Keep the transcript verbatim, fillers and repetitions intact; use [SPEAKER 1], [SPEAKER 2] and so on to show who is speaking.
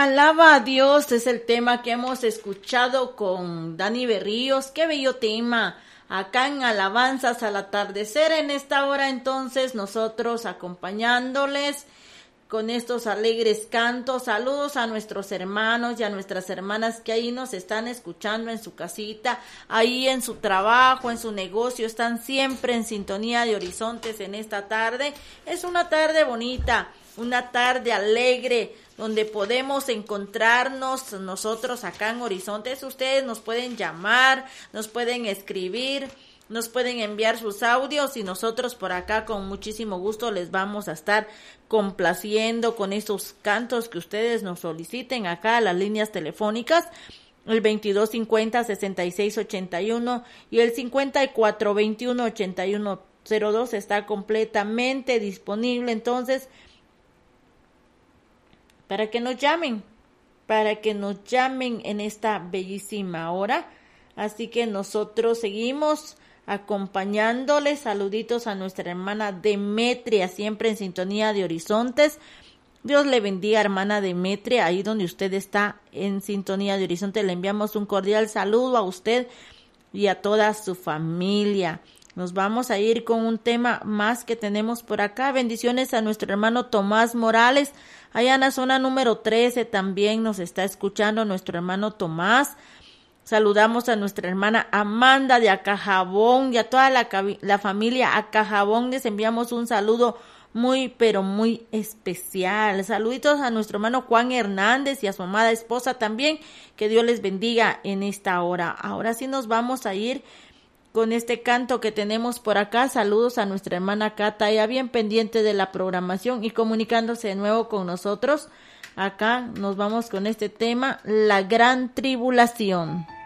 [SPEAKER 1] Alaba a Dios es el tema que hemos escuchado con Dani Berríos. Qué bello tema. Acá en Alabanzas al Atardecer, en esta hora entonces nosotros acompañándoles con estos alegres cantos. Saludos a nuestros hermanos y a nuestras hermanas que ahí nos están escuchando en su casita, ahí en su trabajo, en su negocio, están siempre en sintonía de Horizontes en esta tarde. Es una tarde bonita, una tarde alegre, donde podemos encontrarnos nosotros acá en Horizontes. Ustedes nos pueden llamar, nos pueden escribir, nos pueden enviar sus audios y nosotros por acá con muchísimo gusto les vamos a estar complaciendo con esos cantos que ustedes nos soliciten acá a las líneas telefónicas, el veintidós cincuenta, sesenta y seis ochenta y uno y el cincuenta y cuatro veintiuno ochenta y uno cero dos está completamente disponible entonces para que nos llamen, para que nos llamen en esta bellísima hora. Así que nosotros seguimos acompañándoles. Saluditos a nuestra hermana Demetria, siempre en sintonía de Horizontes. Dios le bendiga, hermana Demetria, ahí donde usted está en sintonía de Horizontes. Le enviamos un cordial saludo a usted y a toda su familia. Nos vamos a ir con un tema más que tenemos por acá. Bendiciones a nuestro hermano Tomás Morales. Allá en la zona número trece también nos está escuchando nuestro hermano Tomás. Saludamos a nuestra hermana Amanda de Acajabón y a toda la, la familia Acajabón. Les enviamos un saludo muy, pero muy especial. Saluditos a nuestro hermano Juan Hernández y a su amada esposa también. Que Dios les bendiga en esta hora. Ahora sí nos vamos a ir con este canto que tenemos por acá. Saludos a nuestra hermana Cata, ya bien pendiente de la programación y comunicándose de nuevo con nosotros. Acá nos vamos con este tema, La Gran Tribulación.